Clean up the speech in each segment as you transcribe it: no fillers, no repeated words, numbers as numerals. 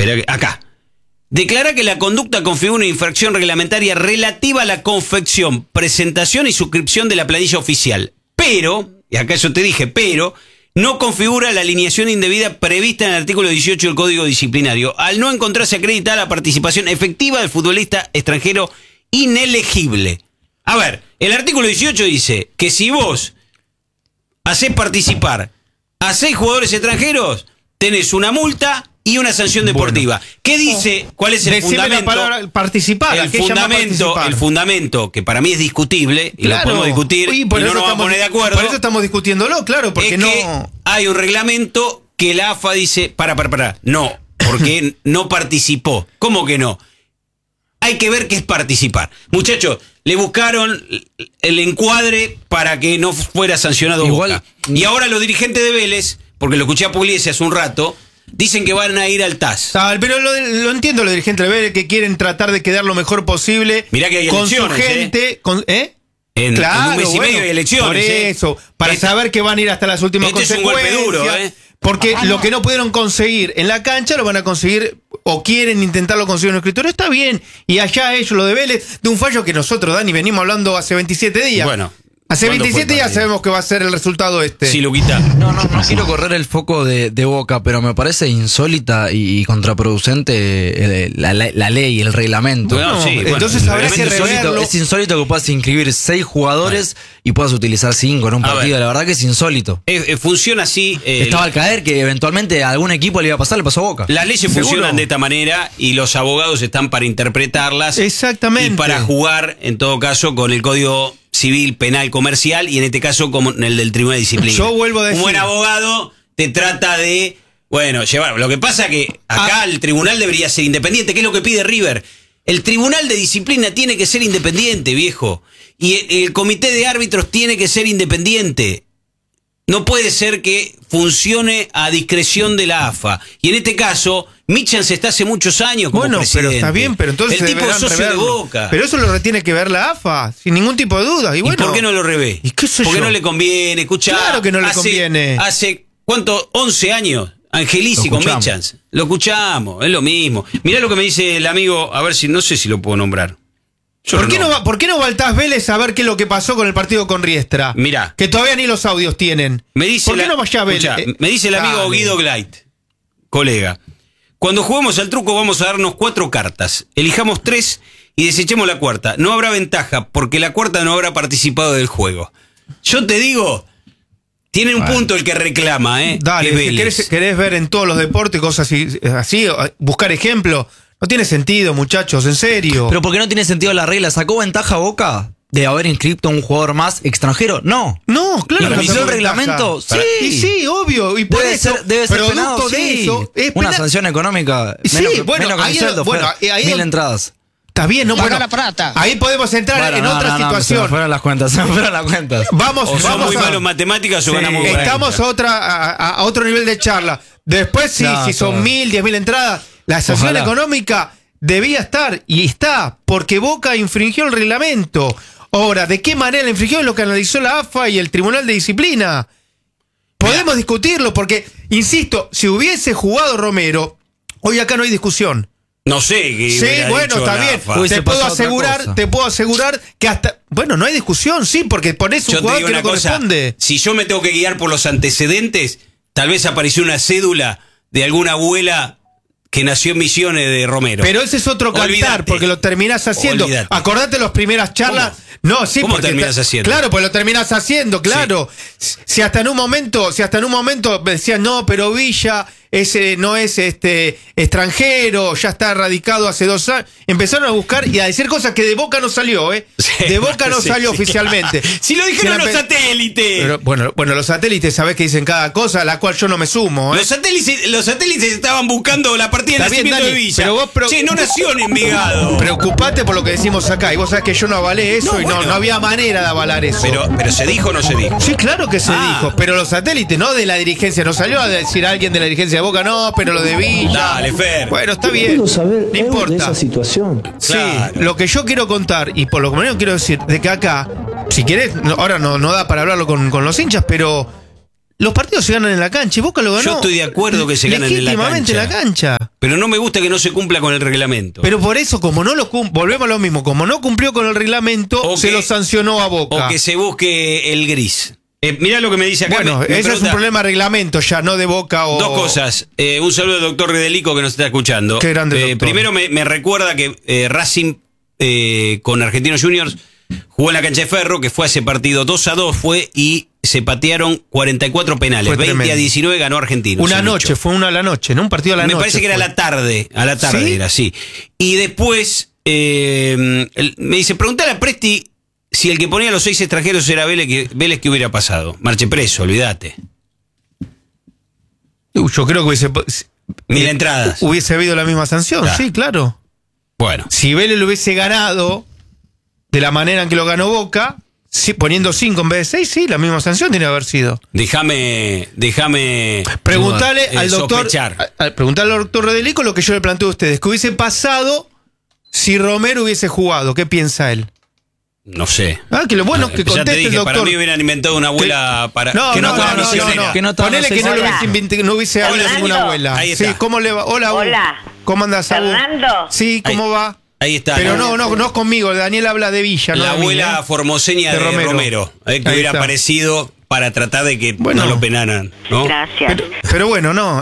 acá. Declara que la conducta configura una infracción reglamentaria relativa a la confección, presentación y suscripción de la planilla oficial. Pero, y acá eso te dije, pero no configura la alineación indebida prevista en el artículo 18 del Código Disciplinario, al no encontrarse acreditada la participación efectiva del futbolista extranjero inelegible. A ver, el artículo 18 dice que si vos hacés participar a 6 jugadores extranjeros, tenés una multa y una sanción deportiva. Bueno. ¿Qué dice? ¿Cuál es el fundamento? La palabra participar. El fundamento, que para mí es discutible, y lo podemos discutir, y no nos vamos a poner de acuerdo. Por eso estamos discutiéndolo, claro, porque es que hay un reglamento que la AFA dice, no, porque no participó. ¿Cómo que no? Hay que ver qué es participar. Muchachos, le buscaron el encuadre para que no fuera sancionado Boca. Y ahora los dirigentes de Vélez, porque lo escuché a Pugliese hace un rato, dicen que van a ir al TAS. Pero lo entiendo, los dirigentes de Vélez que quieren tratar de quedar lo mejor posible. Mirá que hay con elecciones, su gente. En un mes y medio hay elecciones. Por eso, para saber que van a ir hasta las últimas consecuencias. Es un golpe duro, Porque lo que no pudieron conseguir en la cancha lo van a conseguir, o quieren intentarlo conseguir en el escritorio. Está bien. Y allá ellos, lo de Vélez, de un fallo que nosotros, Dani, venimos hablando hace 27 días. Bueno. Hace 27 días sabemos que va a ser el resultado Sí, Luquita. No quiero correr el foco de Boca, pero me parece insólita y contraproducente la ley, el reglamento. Entonces habrá que reverlo. Es insólito que puedas inscribir 6 jugadores y puedas utilizar 5 en un partido. La verdad que es insólito. Funciona así. Estaba al caer que eventualmente a algún equipo le iba a pasar, le pasó a Boca. Las leyes funcionan de esta manera y los abogados están para interpretarlas. Exactamente. Y para jugar, en todo caso, con el Código Civil, Penal, Comercial, y en este caso como en el del Tribunal de Disciplina. Yo vuelvo a decir, un buen abogado te trata de, llevar. Lo que pasa que acá el tribunal debería ser independiente, que es lo que pide River. El Tribunal de Disciplina tiene que ser independiente, viejo. Y el comité de árbitros tiene que ser independiente. No puede ser que funcione a discreción de la AFA. Y en este caso, Michans está hace muchos años como presidente. Pero está bien, pero entonces el tipo es socio de Boca. Pero eso lo tiene que ver la AFA, sin ningún tipo de duda. ¿Y por qué no lo revé? Porque no le conviene, escuchá. Claro que no le conviene. Hace, ¿cuánto? 11 años. Angelici con Michans. Lo escuchamos, es lo mismo. Mirá lo que me dice el amigo, a ver si, no sé si lo puedo nombrar. ¿Por qué no va al TAS Vélez a ver qué es lo que pasó con el partido con Riestra? Mirá. Que todavía ni los audios tienen. ¿Por qué no vaya a Vélez? Me dice el amigo Guido Gleit, colega. Cuando juguemos al truco vamos a darnos 4 cartas. Elijamos 3 y desechemos la cuarta. No habrá ventaja porque la cuarta no habrá participado del juego. Yo te digo, tiene un punto el que reclama, Dale, ¿querés ver en todos los deportes cosas así, buscar ejemplos? No tiene sentido, muchachos, en serio. ¿Pero por qué no tiene sentido la regla? ¿Sacó ventaja Boca de haber inscrito a un jugador más extranjero? No, claro. ¿Revisó el reglamento? Sí, obvio. Y por eso, debe ser penado, de eso, es una sanción económica. Menos que el sueldo, 1000 entradas. Está bien, ahí podemos entrar en otra situación. Se me fueron las cuentas, Vamos son muy malos matemáticas o ganamos. Estamos a otro nivel de charla. Después, si son 1000, 10.000 entradas, la sanción económica debía estar, y está, porque Boca infringió el reglamento. Ahora, ¿de qué manera la infringió? Es lo que analizó la AFA y el Tribunal de Disciplina. Podemos discutirlo, porque, insisto, si hubiese jugado Romero, hoy acá no hay discusión. No sé. Está bien. Te puedo asegurar que hasta... Bueno, no hay discusión, sí, porque ponés un jugador que no corresponde. Si yo me tengo que guiar por los antecedentes, tal vez apareció una cédula de alguna abuela que nació en Misiones de Romero. Pero ese es otro cantar, porque lo terminás haciendo. Acordate las primeras charlas. ¿Cómo? No, sí, ¿Cómo porque terminás haciendo? Claro, pues lo terminás haciendo, claro. Sí. Si hasta en un momento decían, no, pero Villa no es extranjero, ya está radicado hace 2 años. Empezaron a buscar y a decir cosas que de Boca no salió, de Boca no salió oficialmente. Si lo dijeron los satélites. Pero, bueno, los satélites sabés que dicen cada cosa, a la cual yo no me sumo. Los satélites estaban buscando la partida de nacimiento de Villa. Pero no nació en Envigado. Preocupate por lo que decimos acá. Y vos sabés que yo no avalé eso no había manera de avalar eso. Pero ¿se dijo o no se dijo? Sí, claro que se dijo. Pero los satélites, no de la dirigencia. No salió a decir alguien de la dirigencia de Boca, no, pero lo de Villa. Dale, Fer. Bueno, está bien. Quiero saber no importa. De esa situación. Sí, claro. Lo que yo quiero contar, y por lo menos quiero decir, de que acá, si querés, ahora no da para hablarlo con los hinchas, pero los partidos se ganan en la cancha y Boca lo ganó. Yo estoy de acuerdo que se ganan en la cancha. Legítimamente en la cancha. pero no me gusta que no se cumpla con el reglamento. Pero por eso, como no lo volvemos a lo mismo, como no cumplió con el reglamento, se lo sancionó a Boca. O que se busque el gris. Mirá lo que me dice acá. Bueno, ese es un problema de reglamento ya, no de Boca o... Dos cosas. Un saludo al doctor Redelico que nos está escuchando. Qué grande doctor. Primero me recuerda que Racing con Argentinos Juniors jugó en la cancha de Ferro, que fue a ese partido 2-2 fue y se patearon 44 penales. 20-19 ganó Argentinos. Una noche, fue una a la noche, ¿no? Un partido a la noche. Me parece que era a la tarde ¿Sí? Era así. Y después me dice, preguntale a Presti si el que ponía a los 6 extranjeros era Vélez, ¿qué hubiera pasado? Marche preso, olvídate. Yo creo que hubiese... 1000 entradas. Hubiese habido la misma sanción, claro. Sí, claro. Bueno. Si Vélez lo hubiese ganado de la manera en que lo ganó Boca, poniendo 5 en vez de 6, sí, la misma sanción tiene que haber sido. Déjame preguntarle al doctor preguntarle al doctor Redelico lo que yo le planteo a ustedes, ¿qué hubiese pasado si Romero hubiese jugado? ¿Qué piensa él? No sé. Que lo bueno que conteste el doctor. Para mí hubieran inventado una abuela para que no ponele que no hubiese habido ninguna abuela. Ahí está. Sí, ¿cómo le va? Hola. ¿Cómo andas, Abu? Fernando. Sí, ¿cómo va? Ahí está. Pero no es conmigo, Daniel habla de Villa, la abuela formoseña de Romero, que hubiera aparecido para tratar de que no lo penaran, ¿no? Gracias. Pero bueno, no.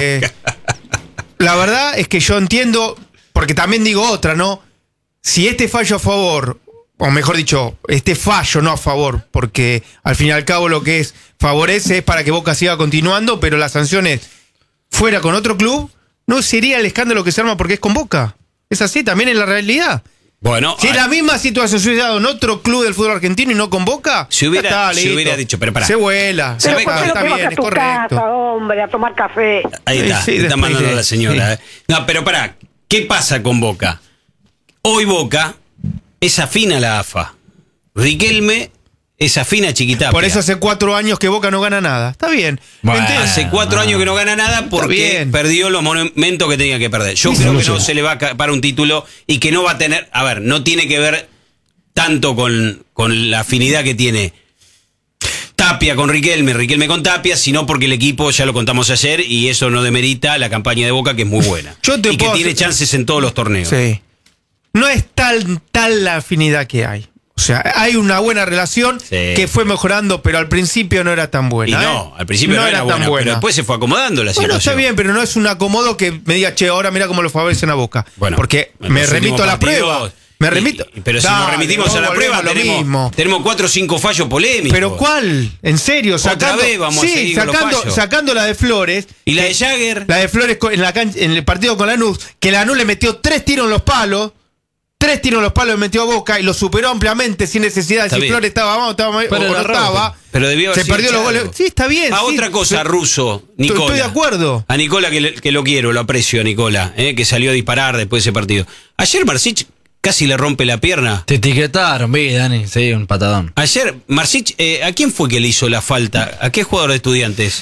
La verdad es que yo entiendo, porque también digo otra, ¿no? Si este fallo a favor, o mejor dicho, este fallo no a favor, porque al fin y al cabo lo que favorece es para que Boca siga continuando, pero las sanciones fuera con otro club, no sería el escándalo que se arma porque es con Boca. Es así, también es la realidad. Bueno, si la misma situación se hubiese dado en otro club del fútbol argentino y no con Boca, se hubiera dicho, pero pará. Se vuela. Pero está bien, es correcto. Casa, hombre, a tomar café. Ahí está, está mandando la señora. Sí. No, pero pará, ¿qué pasa con Boca? Hoy Boca es afín a la AFA. Riquelme es afín a Chiquitapia. Por eso hace 4 años que Boca no gana nada. Está bien. Bueno, hace 4 años que no gana nada porque perdió los momentos que tenía que perder. Yo creo que no se le va a para un título y que no va a tener... A ver, no tiene que ver tanto con la afinidad que tiene Tapia con Riquelme con Tapia, sino porque el equipo, ya lo contamos ayer, y eso no demerita la campaña de Boca, que es muy buena. Y que tiene chances en todos los torneos. Sí. No es tal la afinidad que hay. O sea, hay una buena relación que fue mejorando, pero al principio no era tan buena. Y no, al principio no era tan buena, pero después se fue acomodando la situación. Bueno, está bien, pero no es un acomodo que me diga, che, ahora mira cómo lo favorecen a Boca. Bueno, porque me remito a la prueba. Pero si nos remitimos a la prueba, tenemos 4 o 5 fallos polémicos. ¿Pero cuál? ¿En serio? Otra vez vamos a seguir con los fallos. Sacando la de Flores. ¿Y la de Jagger? La de Flores en el partido con Lanús, que Lanús le metió 3 tiros en los palos. 3 tiros en los palos le metió a Boca y lo superó ampliamente sin necesidad. Si Flores estaba mal o no estaba. Pero debió haber se perdió los goles. Sí, está bien. Otra cosa, Russo, Nicola. Estoy de acuerdo. A Nicola que lo quiero, lo aprecio a Nicola, que salió a disparar después de ese partido. Ayer Marsic casi le rompe la pierna. Te etiquetaron, vi, Dani. Sí, un patadón. Ayer, Marsic, ¿a quién fue que le hizo la falta? ¿A qué jugador de Estudiantes?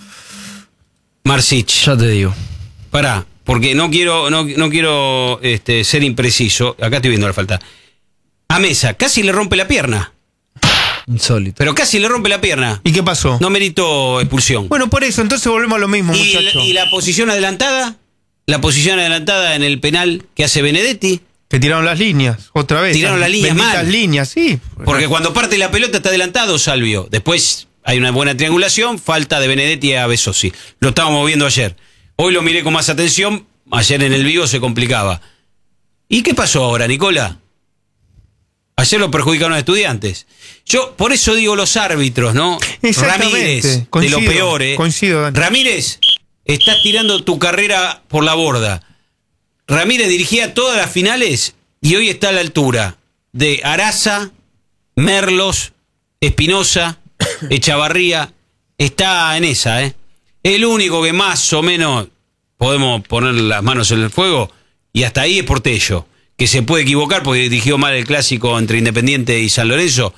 Marsic. Ya te digo. Pará. Porque no quiero ser impreciso. Acá estoy viendo la falta. A Mesa, casi le rompe la pierna. Insólito. Pero casi le rompe la pierna. ¿Y qué pasó? No meritó expulsión. Bueno, por eso, entonces volvemos a lo mismo, muchachos. ¿Y la posición adelantada? La posición adelantada en el penal que hace Benedetti. Que tiraron las líneas, otra vez. Tiraron las líneas mal. Las líneas, sí. Porque cuando parte la pelota está adelantado Salvio. Después hay una buena triangulación, falta de Benedetti a Besosi. Lo estábamos viendo ayer. Hoy lo miré con más atención, ayer en el vivo se complicaba. ¿Y qué pasó ahora, Nicola? Ayer lo perjudicaron a Estudiantes. Yo, por eso digo los árbitros, ¿no? Ramírez, coincido, de lo peor, ¿eh? Coincido, Dani. Ramírez, estás tirando tu carrera por la borda. Ramírez dirigía todas las finales y hoy está a la altura de Araza, Merlos, Espinosa, Echavarría. Está en esa, ¿eh? El único que más o menos podemos poner las manos en el fuego, y hasta ahí es Portello, que se puede equivocar porque dirigió mal el clásico entre Independiente y San Lorenzo,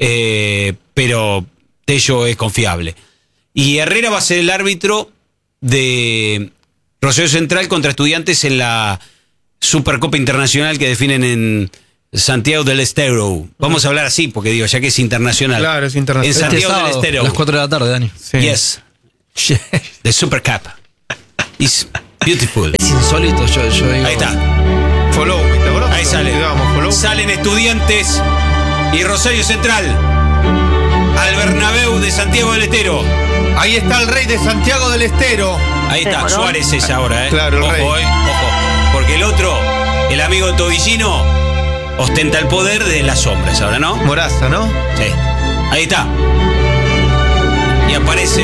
pero Tello es confiable. Y Herrera va a ser el árbitro de Rosario Central contra Estudiantes en la Supercopa Internacional que definen en Santiago del Estero. Vamos a hablar así, porque digo, ya que es internacional. Claro, es internacional. En Santiago del Estero. A las 4 de la tarde, Dani. Sí. Yes. The Super Cup is Beautiful. Es insólito, yo digo. Ahí está. Follow, ¿te acordás? Ahí sale. Salen Estudiantes y Rosario Central al Bernabéu de Santiago del Estero. Ahí está el rey de Santiago del Estero. Ahí está, Suárez es ahora, Claro, el rey. Ojo. Porque el otro, el amigo Tobillino, ostenta el poder de las sombras ahora, ¿no? Moraza, ¿no? Sí. Ahí está. Y aparece.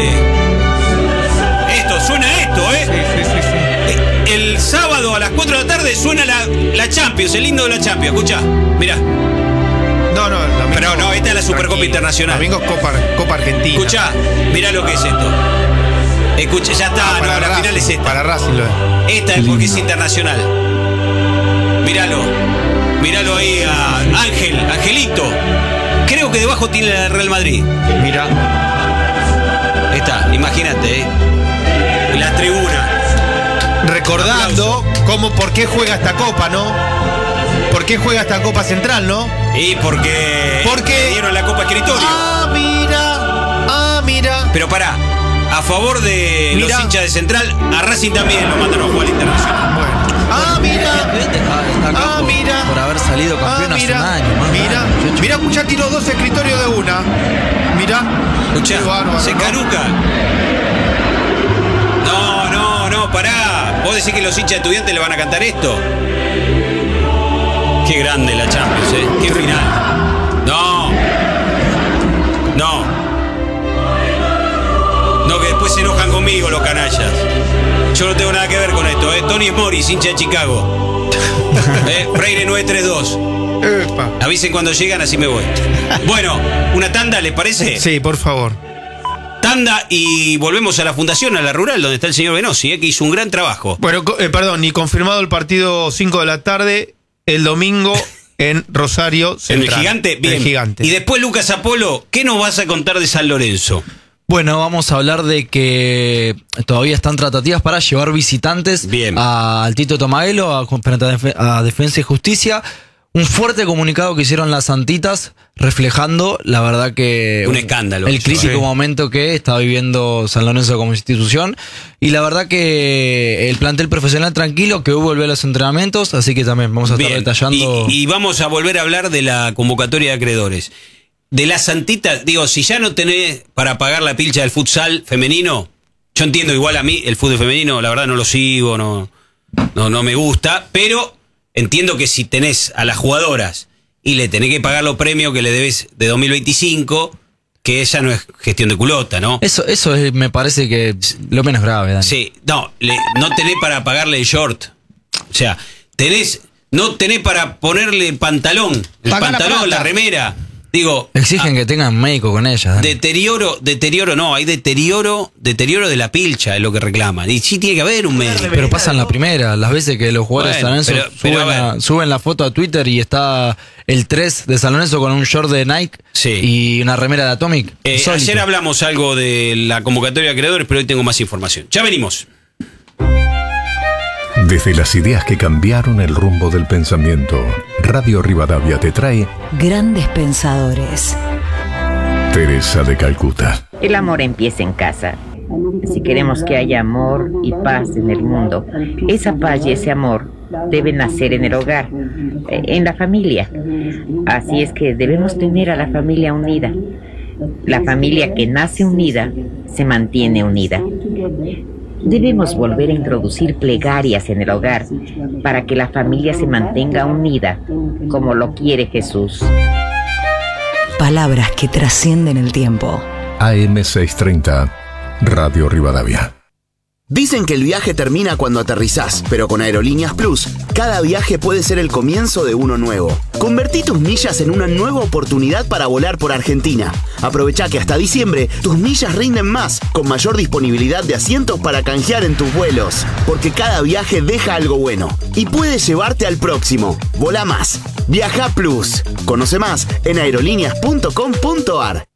Suena esto, Sí. El sábado a las 4 de la tarde suena la Champions, el himno de la Champions. Escucha, mirá. No, domingo, pero no, esta es la Supercopa Internacional. Domingo es Copa Argentina. Escucha, mirá lo que es esto. Escucha, ya está, no, la final es esta. Para Racing lo es. Esta es porque es internacional. Míralo ahí a Angelito. Creo que debajo tiene la Real Madrid. Mirá. Ahí está, imagínate, en la tribuna. Recordando por qué juega esta Copa, ¿no? ¿Por qué juega esta Copa Central, no? Y porque le dieron la Copa Escritorio. Mira. Pero pará, a favor de los hinchas de Central, a Racing también lo mandaron a jugar internacional. Bueno. Mira. Por haber salido campeón hace un año. Mira, ya tiró 2 escritorios de una. Mira. Escuchá, se canuca. No, pará. ¿Vos decís que los hinchas de Estudiantes le van a cantar esto? Qué grande la Champions, qué final. No, que después se enojan conmigo los canallas. Yo no tengo nada que ver con esto, Tony Morris, hincha de Chicago. Freire 932. Epa. Avisen cuando llegan, así me voy. Bueno, ¿una tanda les parece? Sí, por favor. Tanda y volvemos a la fundación, a la rural, donde está el señor Benossi, que hizo un gran trabajo. Bueno, perdón, y confirmado el partido 5 de la tarde, el domingo en Rosario Central. ¿En el Gigante? Bien. El Gigante. Y después, Lucas Apolo, ¿qué nos vas a contar de San Lorenzo? Bueno, vamos a hablar de que todavía están tratativas para llevar visitantes al Tito Tomaguelo, a Defensa y Justicia. Un fuerte comunicado que hicieron las Santitas, reflejando, la verdad que... Un escándalo. El crítico momento que está viviendo San Lorenzo como institución. Y la verdad que el plantel profesional tranquilo, que volvió a los entrenamientos, así que también vamos a estar detallando... Y vamos a volver a hablar de la convocatoria de acreedores. De las Santitas, digo, si ya no tenés para pagar la pilcha del futsal femenino, yo entiendo, igual a mí, el fútbol femenino, la verdad no lo sigo, no me gusta, pero... Entiendo que si tenés a las jugadoras y le tenés que pagar los premios que le debes de 2025, que esa no es gestión de culota, ¿no? Eso me parece que lo menos grave, Dani. Sí, no tenés para pagarle el short. O sea, no tenés para ponerle el pantalón, la remera. Digo, exigen que tengan médico con ellas. Dani. Deterioro no, hay deterioro de la pilcha, es lo que reclaman. Y sí tiene que haber un médico. Pero pasan la primera, las veces que los jugadores de San Lorenzo suben la foto a Twitter y está el 3 de San Lorenzo con un short de Nike y una remera de Atomic. Ayer hablamos algo de la convocatoria de acreedores, pero hoy tengo más información. Ya venimos. Desde las ideas que cambiaron el rumbo del pensamiento, Radio Rivadavia te trae Grandes Pensadores. Teresa de Calcuta. El amor empieza en casa. Si queremos que haya amor y paz en el mundo, esa paz y ese amor deben nacer en el hogar, en la familia. Así es que debemos tener a la familia unida. La familia que nace unida, se mantiene unida. Debemos volver a introducir plegarias en el hogar para que la familia se mantenga unida, como lo quiere Jesús. Palabras que trascienden el tiempo. AM630, Radio Rivadavia. Dicen que el viaje termina cuando aterrizás, pero con Aerolíneas Plus, cada viaje puede ser el comienzo de uno nuevo. Convertí tus millas en una nueva oportunidad para volar por Argentina. Aprovecha que hasta diciembre tus millas rinden más, con mayor disponibilidad de asientos para canjear en tus vuelos. Porque cada viaje deja algo bueno y puede llevarte al próximo. Volá más. Viaja Plus. Conoce más en aerolíneas.com.ar.